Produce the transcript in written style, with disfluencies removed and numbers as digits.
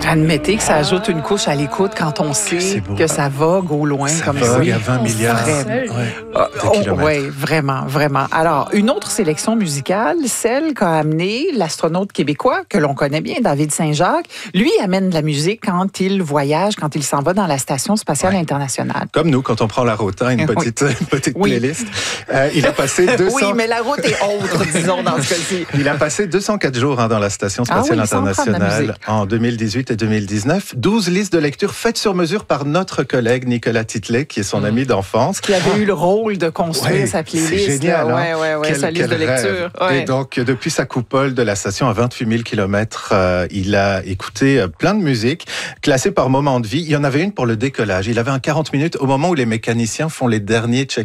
Admettez que ça ajoute une couche à l'écoute quand on sait que ça vogue au loin comme ça. Il y a 20 milliards de kilomètres. Oui, vraiment, vraiment. Alors, une autre sélection musicale, celle qu'a amené l'astronaute québécois que l'on connaît bien, David Saint-Jacques. Lui amène de la musique quand il voyage, quand il s'en va dans la Station spatiale internationale. Comme nous, quand on prend la route, une petite playlist. Il a passé 200... Oui, mais la route est autre, disons, dans ce cas-ci. Il a passé 204 jours dans la Station spatiale internationale en 2018 et 2019. 12 listes de lecture faites sur mesure par notre collègue Nicolas Titlet, qui est son ami d'enfance. Qui avait eu le rôle de construire sa playlist. C'est génial, sa liste de lecture. Et donc, depuis sa coupole de la station à 28 000 km, il a écouté plein de musique, classées par moment de vie. Il y en avait une pour le décollage. Il avait un 40 minutes au moment où les mécaniciens font les derniers check